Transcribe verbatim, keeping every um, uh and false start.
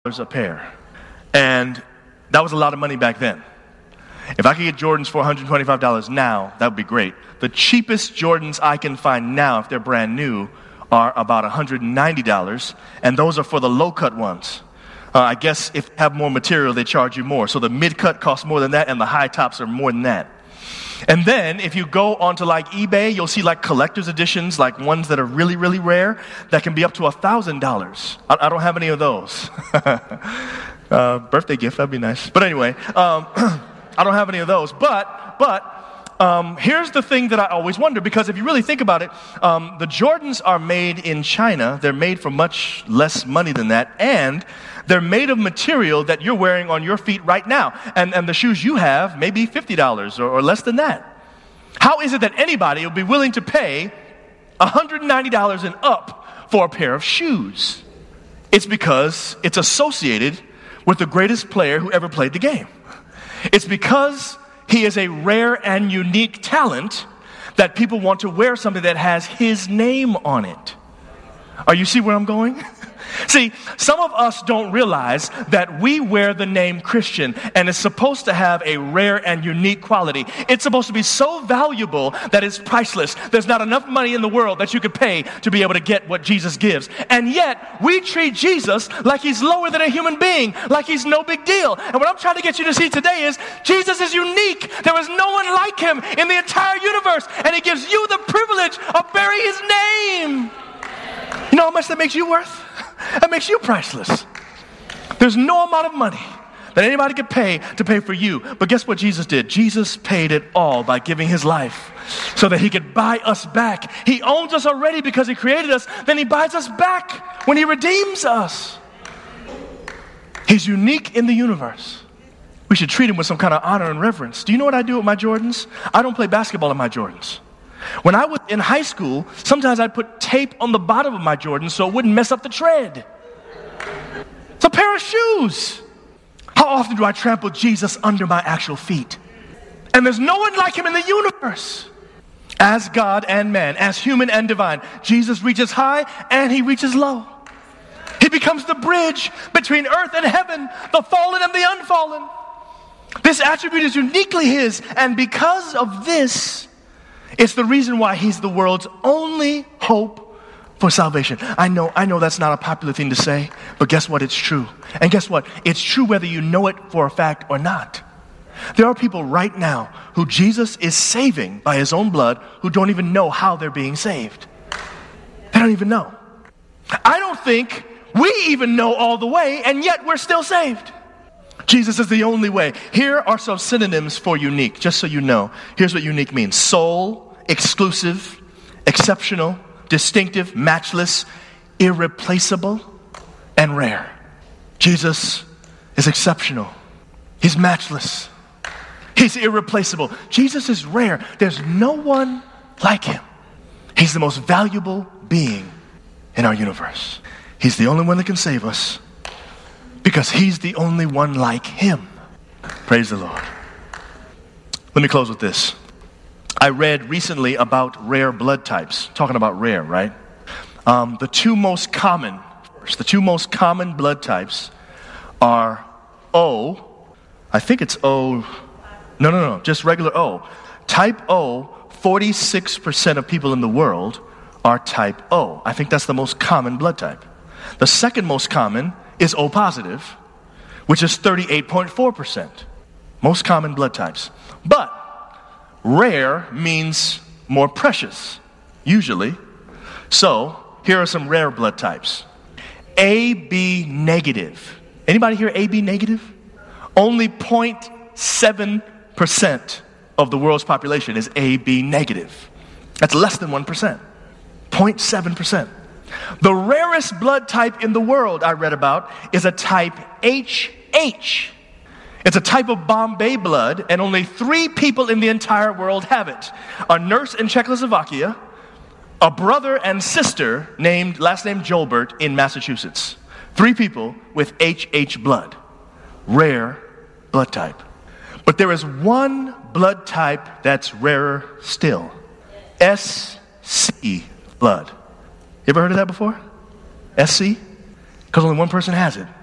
a pair. And that was a lot of money back then. If I could get Jordans for one hundred twenty-five dollars now, that would be great. The cheapest Jordans I can find now, if they're brand new, are about one hundred ninety dollars, and those are for the low-cut ones. Uh, I guess if you have more material, they charge you more. So the mid-cut costs more than that, and the high tops are more than that. And then if you go onto like eBay, you'll see like collector's editions, like ones that are really, really rare, that can be up to one thousand dollars. I, I don't have any of those. uh, birthday gift, that'd be nice. But anyway, um, I don't have any of those. But, but, Um, here's the thing that I always wonder, because if you really think about it, um, the Jordans are made in China. They're made for much less money than that, and they're made of material that you're wearing on your feet right now. And, and the shoes you have may be fifty dollars or, or less than that. How is it that anybody will be willing to pay one hundred ninety dollars and up for a pair of shoes? It's because it's associated with the greatest player who ever played the game. It's because he is a rare and unique talent that people want to wear something that has his name on it. Are you see where I'm going? See, some of us don't realize that we wear the name Christian, and it's supposed to have a rare and unique quality. It's supposed to be so valuable that it's priceless. There's not enough money in the world that you could pay to be able to get what Jesus gives. And yet, we treat Jesus like he's lower than a human being, like he's no big deal. And what I'm trying to get you to see today is Jesus is unique. There is no one like him in the entire universe, and he gives you the privilege of bearing his name. You know how much that makes you worth? That makes you priceless. There's no amount of money that anybody could pay to pay for you. But guess what Jesus did? Jesus paid it all by giving his life so that he could buy us back. He owns us already because he created us. Then he buys us back when he redeems us. He's unique in the universe. We should treat him with some kind of honor and reverence. Do you know what I do with my Jordans? I don't play basketball in my Jordans. When I was in high school, sometimes I'd put tape on the bottom of my Jordans so it wouldn't mess up the tread. It's a pair of shoes. How often do I trample Jesus under my actual feet? And there's no one like him in the universe. As God and man, as human and divine, Jesus reaches high and he reaches low. He becomes the bridge between earth and heaven, the fallen and the unfallen. This attribute is uniquely his, and because of this, it's the reason why he's the world's only hope for salvation. I know, I know that's not a popular thing to say, but guess what? It's true. And guess what? It's true whether you know it for a fact or not. There are people right now who Jesus is saving by his own blood who don't even know how they're being saved. They don't even know. I don't think we even know all the way, and yet we're still saved. Jesus is the only way. Here are some synonyms for unique, just so you know. Here's what unique means. Sole, exclusive, exceptional, distinctive, matchless, irreplaceable, and rare. Jesus is exceptional. He's matchless. He's irreplaceable. Jesus is rare. There's no one like him. He's the most valuable being in our universe. He's the only one that can save us, because he's the only one like him. Praise the Lord. Let me close with this. I read recently about rare blood types. Talking about rare, right? Um, the two most common, the two most common blood types are O. I think it's O. No, no, no, just regular O. Type O, forty-six percent of people in the world are type O. I think that's the most common blood type. The second most common is O positive, which is thirty-eight point four percent. Most common blood types. But rare means more precious, usually. So here are some rare blood types. A B negative. Anybody here A B negative? Only zero point seven percent of the world's population is A B negative. That's less than one percent. zero point seven percent. The rarest blood type in the world I read about is a type H H. It's a type of Bombay blood, and only three people in the entire world have it. A nurse in Czechoslovakia, a brother and sister named, last name Joubert, in Massachusetts. Three people with H H blood. Rare blood type. But there is one blood type that's rarer still. S C blood. You ever heard of that before? S C? Because only one person has it.